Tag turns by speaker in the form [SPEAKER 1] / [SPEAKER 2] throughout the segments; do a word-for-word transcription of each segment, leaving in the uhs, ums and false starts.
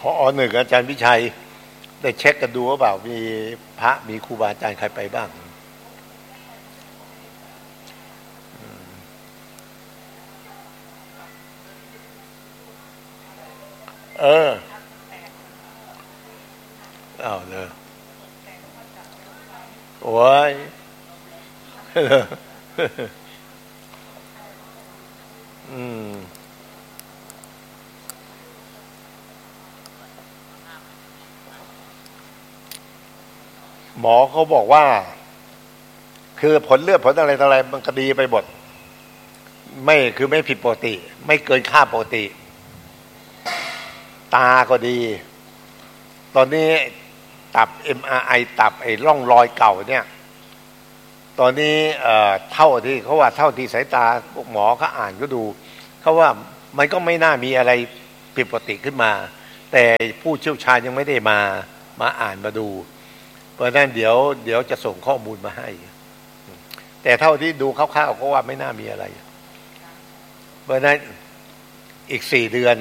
[SPEAKER 1] อหนึ่งอาจารย์วิชัยได้เช็คกันดูว่าเปล่ามีพระมีครูบาอาจารย์ใครไปบ้างเออเอาเลยโอ้ยอืมหมอเขาบอกว่าคือผลเลือดผลอะไรต่ออะไรมันก็ดีไปหมดไม่คือไม่ผิดปกติไม่เกินค่าปกติตาก็ดีตอนนี้ตับ เอ็ม อาร์ ไอ ตับไอ้ร่องรอยเก่าเนี่ยตอนนี้เอ่อเท่าที่เขาว่าเท่าที่สายตาพวกหมอเขาอ่านก็ดูเขาว่ามันก็ไม่น่ามีอะไรผิดปกติขึ้นมาแต่ผู้เชี่ยวชาญยังไม่ได้มามาอ่านมาดูเพราะนั้นเดี๋ยวเดี๋ยวจะส่งข้อมูลมาให้แต่เท่าที่ดูคร่าวๆก็ว่าไม่น่ามีอะไรเพราะนั้นอีกสี่เดือน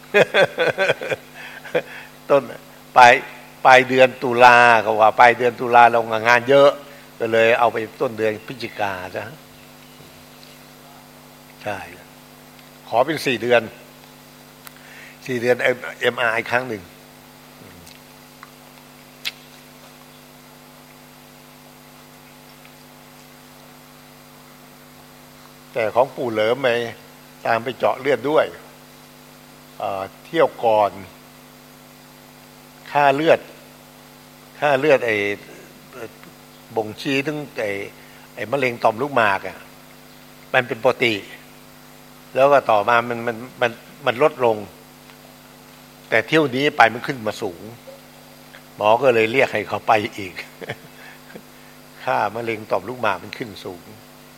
[SPEAKER 1] ต้นปลายปลายเดือนตุลาก็ว่าปลายเดือนตุลาเรางานเยอะก็เลยเอาไปต้นเดือนพฤศจิกาจ้ะใช่ขอเป็นสี่เดือนสี่เดือนเอ็มอาร์อีกครั้งหนึ่งแต่ของปู่เหลิมไปตามไปเจาะเลือดด้วยเที่ยวก่อนค่าเลือดค่าเลือดไอ้บ่งชี้ถึงไอ้ไอ้มะเร็งต่อมลูกหมากอ่ะมันเป็นปกติแล้วก็ต่อมามันมันมันมันลดลงแต่เที่ยวนี้ไปมันขึ้นมาสูงหมอก็เลยเรียกให้เขาไปอีกค่ามะเร็งต่อมลูกหมากมันขึ้นสูง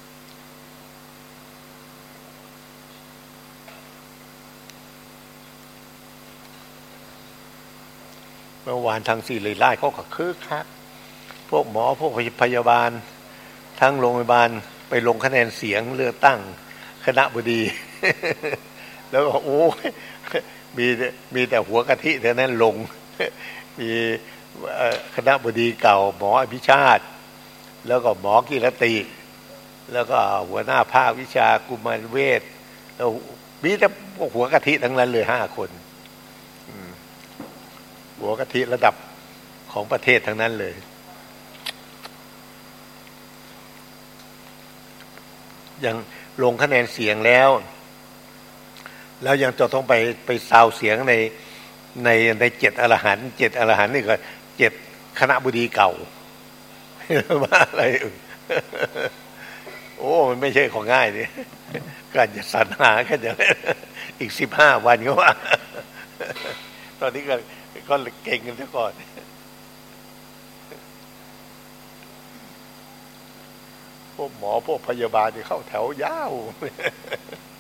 [SPEAKER 1] เมื่อวานทางศิริราชเขาก็คึกคักพวกหมอพวกพยาบาลทั้งโรงพยาบาลไปลงคะแนนเสียงเลือกตั้งคณะบดีแล้วก็โอ้มีมีแต่หัวกะทิเท่านั้นลงมีคณะบดีเก่าหมออภิชาติแล้วก็หมอกิรติแล้วก็หัวหน้าภาควิชากุมารเวชแล้วมีแต่พวกหัวกะทิทั้งนั้นเลยห้าคนหัวกะทิระดับของประเทศทั้งนั้นเลยยังลงคะแนนเสียงแล้วแล้วยังจะต้องไปไปซาวเสียงในในในเจ็ดอรหันต์เจ็ดอรหันต์นี่ก็เจ็ดคณะบดีเก่าว่าอะไรโอ้มันไม่ใช่ของง่ายนี่การจะสรรหาก็จะอีกสิบห้าวันก็ว่าตอนนี้ก็ก็เก่งกันซะก่อนพวกหมอพวกพยาบาลที่เข้าแถวยาว